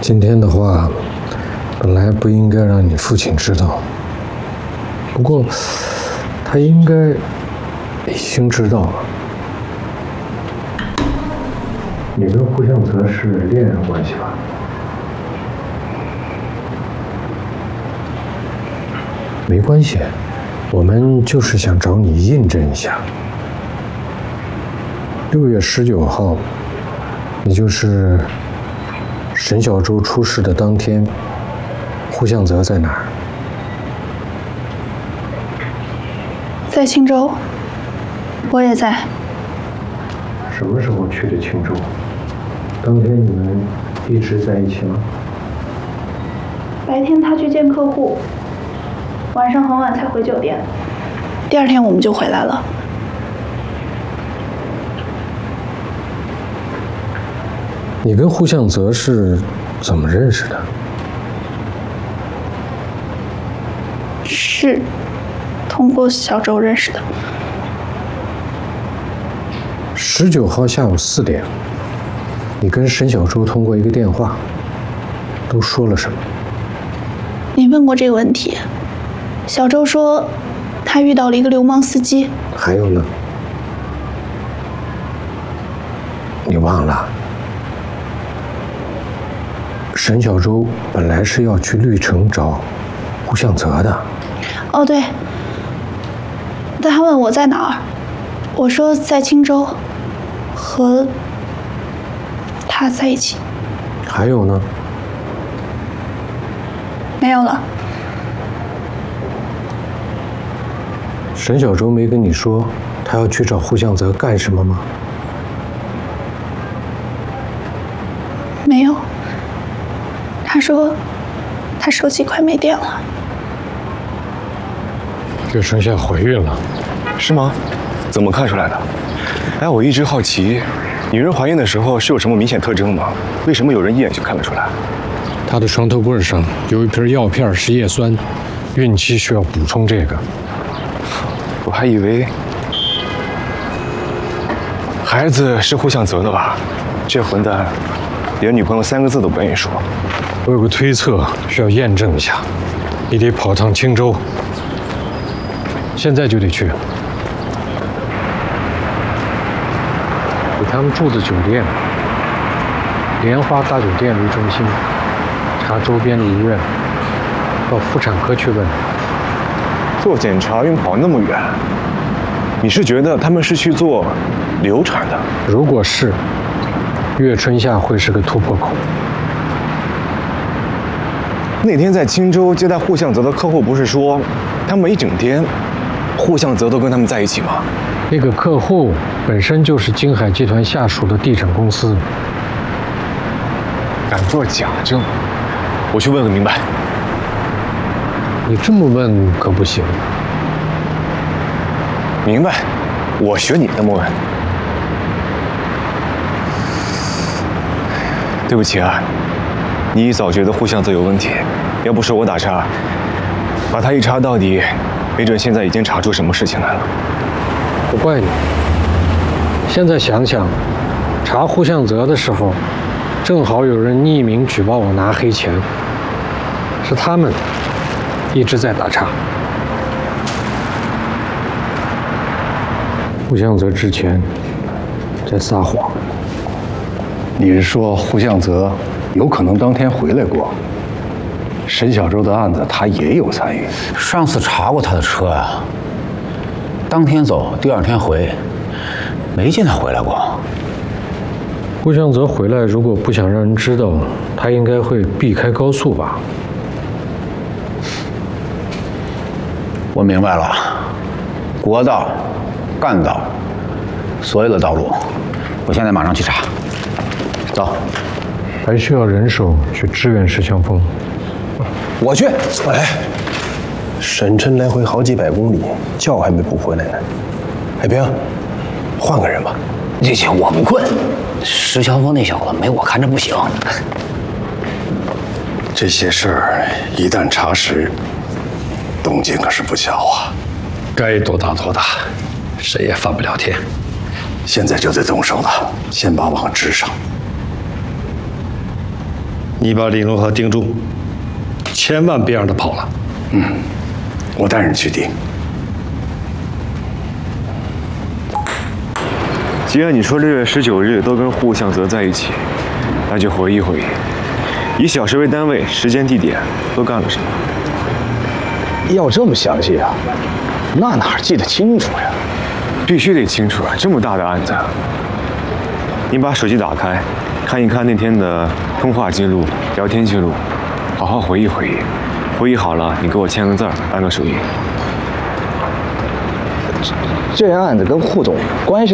今天的话，本来不应该让你父亲知道，不过他应该已经知道了。你跟胡向泽是恋人关系吧？没关系，我们就是想找你印证一下。6月19号，也就是沈小舟出事的当天，胡向泽在哪儿？ 在青州，我也在。 什么时候去的青州？当天你们一直在一起吗？ 白天他去见客户，晚上很晚才回酒店。第2天我们就回来了。 你跟胡向泽是怎么认识的？ 是通过小周认识的。 19号下午4点，你跟沈小舟通过一个电话，都说了什么？ 你问过这个问题。小周说，他遇到了一个流氓司机。 还有呢？你忘了？沈小舟本来是要去绿城找胡向泽的。 哦，对。他问我在哪儿，我说在青州，和他在一起。 还有呢？ 没有了。 沈小舟没跟你说他要去找胡向泽干什么吗？ 没有。他说他手机快没电了。 月春夏怀孕了。 是吗？怎么看出来的？哎，我一直好奇，女人怀孕的时候是有什么明显特征吗？为什么有人一眼就看得出来？ 她的床头柜上有一瓶药片是叶酸，孕期需要补充这个。 我还以为孩子是胡向泽的吧？这混蛋连女朋友3个字都不愿意说。 我有个推测，需要验证一下，你得跑趟青州，现在就得去。给他们住的酒店，莲花大酒店为中心，查周边的医院，到妇产科去问。 做检查用跑那么远，你是觉得他们是去做流产的？ 如果是，月春夏会是个突破口。 那天在青州接待胡向泽的客户不是说，他们一整天，胡向泽都跟他们在一起吗？ 那个客户本身就是金海集团下属的地产公司， 敢做假证，我去问个明白。 你这么问可不行。 明白，我学你那么问。对不起啊，你早觉得胡向泽有问题，要不是我打岔，把他一查到底，没准现在已经查出什么事情来了。 不怪你。现在想想，查胡向泽的时候，正好有人匿名举报我拿黑钱，是他们一直在打岔。胡向泽之前在撒谎。 你是说胡向泽有可能当天回来过？沈小舟的案子他也有参与。 上次查过他的车啊，当天走，第2天回，没见他回来过。 胡向泽回来，如果不想让人知道，他应该会避开高速吧？ 我明白了，国道、干道，所有的道路，我现在马上去查。走。 还需要人手去支援石强峰。 我去。哎，沈琛来回好几百公里，觉还没补回来呢。海平，换个人吧。 这我不困。石强峰那小子没我看着不行。 这些事儿一旦查实，动静可是不小啊。 该多大多大，谁也翻不了天。 现在就得动手了，先把网支上。 你把李龙河盯住，千万别让他跑了。 我带人去盯。 既然你说6月19日都跟户相泽在一起，那就回忆回忆，以小时为单位，时间地点都干了什么？ 要这么详细啊？那哪记得清楚呀？ 必须得清楚啊！这么大的案子，你把手机打开，看一看那天的通话记录、聊天记录，好好回忆回忆。回忆好了，你给我签个字儿，按个手印。 这案子跟户总关系